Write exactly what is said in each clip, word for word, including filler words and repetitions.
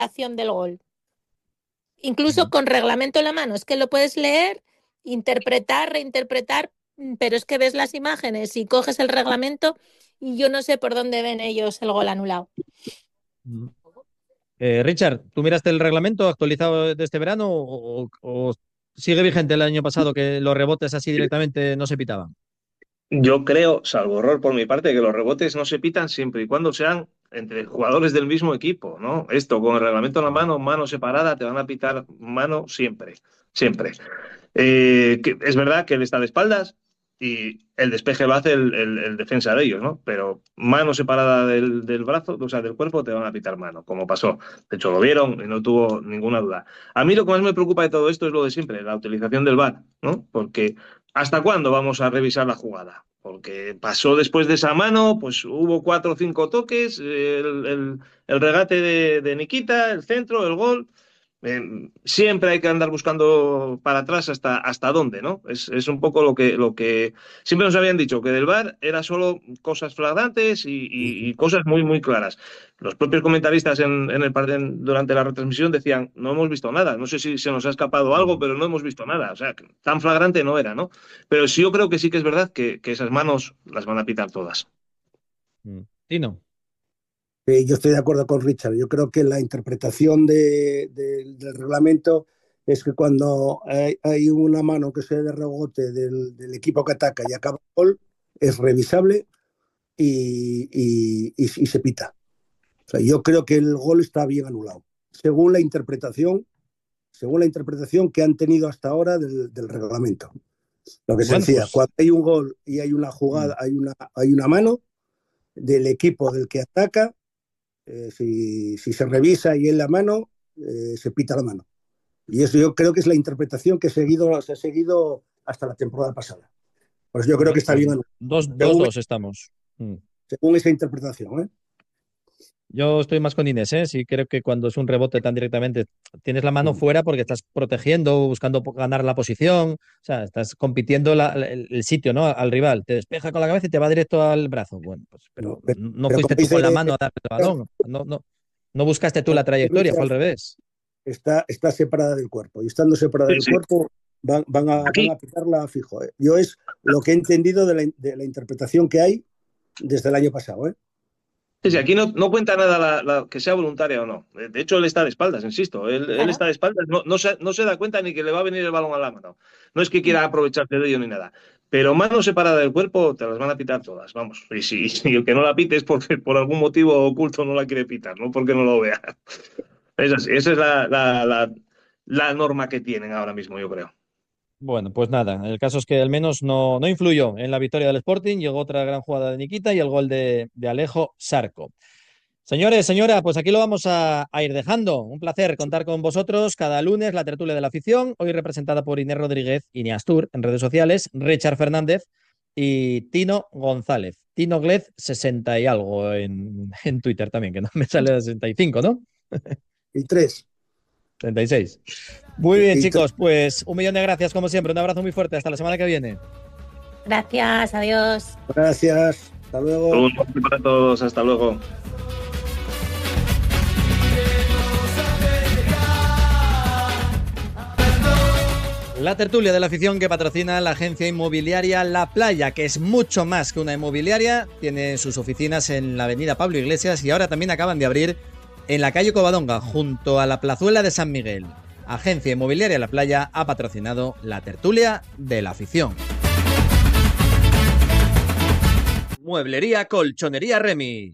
acción del gol. Incluso con reglamento en la mano, es que lo puedes leer, interpretar, reinterpretar, pero es que ves las imágenes y coges el reglamento y yo no sé por dónde ven ellos el gol anulado. Eh, Richard, ¿tú miraste el reglamento actualizado de este verano o, o sigue vigente el año pasado que los rebotes así directamente no se pitaban? Yo creo, salvo error por mi parte, que los rebotes no se pitan siempre y cuando sean entre jugadores del mismo equipo, ¿no? Esto, con el reglamento en la mano, mano separada, te van a pitar mano siempre, siempre. Eh, que es verdad que él está de espaldas y el despeje lo hace el, el- el defensa de ellos, ¿no? Pero mano separada del, del brazo, o sea, del cuerpo, te van a pitar mano, como pasó. De hecho, lo vieron y no tuvo ninguna duda. A mí lo que más me preocupa de todo esto es lo de siempre, la utilización del V A R, ¿no? Porque ¿hasta cuándo vamos a revisar la jugada? Porque pasó después de esa mano, pues hubo cuatro o cinco toques, eh, el, el- el regate de, de Nikita, el centro, el gol. Eh, siempre hay que andar buscando para atrás hasta, hasta dónde, ¿no? Es, es un poco lo que, lo que siempre nos habían dicho, que del V A R era solo cosas flagrantes y, y- y cosas muy, muy claras. Los propios comentaristas en, en el partido durante la retransmisión decían, no hemos visto nada, no sé si se nos ha escapado algo, pero no hemos visto nada. O sea, que tan flagrante no era, ¿no? Pero sí, yo creo que sí que es verdad que, que esas manos las van a pitar todas. Mm. Tino. Eh, yo estoy de acuerdo con Richard. Yo creo que la interpretación de- de- del reglamento es que cuando hay, hay una mano que se de rebote del, del equipo que ataca y acaba el gol, es revisable y, y- y- y se pita. O sea, yo creo que el gol está bien anulado, según la interpretación, según la interpretación que han tenido hasta ahora del, del reglamento. Lo que se Bueno, decía, pues cuando hay un gol y hay una jugada, hay una, hay una mano del equipo del que ataca, eh, si, si se revisa y en la mano, eh, se pita la mano. Y eso yo creo que es la interpretación que he seguido, se ha seguido hasta la temporada pasada. Pues yo creo que bueno, está pues bien anulado, dos, dos, según, dos estamos. Mm. según esa interpretación, ¿eh? Yo estoy más con Inés, ¿eh? Sí, creo que cuando es un rebote tan directamente, tienes la mano Mm. fuera porque estás protegiendo, buscando po- ganar la posición, o sea, estás compitiendo la- la- el, el sitio, ¿no? Al rival. Te despeja con la cabeza y te va directo al brazo. Bueno, pues, pero Pero, no pero fuiste como tú con la dice, mano a darle el balón, no, no, no buscaste tú como la dice trayectoria, fue al Richard, revés. está, está separada del cuerpo. Y estando separada Sí, del sí. cuerpo, van, van, a, van Aquí, a pitarla fijo, ¿eh? Yo es lo que he entendido de la, de la interpretación que hay desde el año pasado, ¿eh? sí, sí, aquí no, no cuenta nada la, la- que sea voluntaria o no. De de hecho, él está de espaldas, insisto. Él, él Claro. está de espaldas, no, no se, no se da cuenta ni que le va a venir el balón a la mano. No es que quiera aprovecharse de ello ni nada. Pero mano separada del cuerpo te las van a pitar todas, vamos. Y si, si el que no la pite es porque por algún motivo oculto no la quiere pitar, no porque no lo vea. Es así, esa es la, la, la, la norma que tienen ahora mismo, yo creo. Bueno, pues nada, el caso es que al menos no, no influyó en la victoria del Sporting, llegó otra gran jugada de Nikita y el gol de, de Alejo Sarco. Señores, señora, pues aquí lo vamos a, a ir dejando. Un placer contar con vosotros cada lunes, la tertulia de la afición, hoy representada por Inés Rodríguez, Ineas Tour en redes sociales, Richard Fernández y Tino González. Tino Glez sesenta y algo en, en Twitter también, que no me sale de sesenta y cinco, ¿no? Y tres. treinta y seis. Muy bien, Y chicos, pues un millón de gracias como siempre, un abrazo muy fuerte, hasta la semana que viene. Gracias, adiós. Gracias. Hasta luego. Un saludo para todos, hasta luego. La tertulia de la afición que patrocina la agencia inmobiliaria La Playa, que es mucho más que una inmobiliaria, tiene sus oficinas en la avenida Pablo Iglesias y ahora también acaban de abrir en la calle Covadonga, junto a la plazuela de San Miguel. Agencia inmobiliaria La Playa ha patrocinado la tertulia de la afición. Mueblería Colchonería Remis.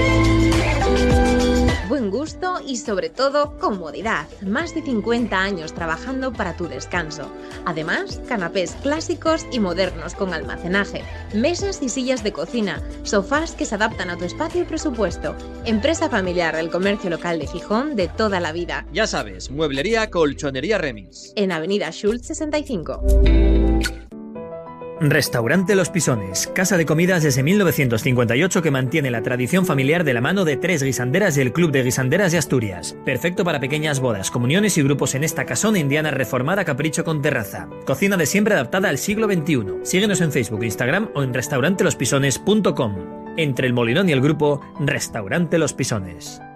Buen gusto y sobre todo comodidad. Más de cincuenta años trabajando para tu descanso. Además, canapés clásicos y modernos con almacenaje, mesas y sillas de cocina, sofás que se adaptan a tu espacio y presupuesto. Empresa familiar del comercio local de Gijón de toda la vida. Ya sabes, Mueblería Colchonería Remis. En Avenida Schultz sesenta y cinco. Restaurante Los Pisones, casa de comidas desde mil novecientos cincuenta y ocho que mantiene la tradición familiar de la mano de tres guisanderas del Club de Guisanderas de Asturias. Perfecto para pequeñas bodas, comuniones y grupos en esta casona indiana reformada capricho con terraza. Cocina de siempre adaptada al siglo veintiuno. Síguenos en Facebook, Instagram o en restaurante los pisones punto com. Entre el Molinón y el grupo, Restaurante Los Pisones.